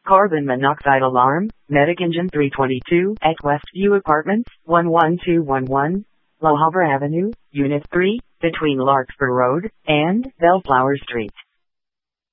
Carbon monoxide alarm, Medic Engine 322 at Westview Apartments, 11211, Low Harbor Avenue, Unit 3, between Larkspur Road and Bellflower Street.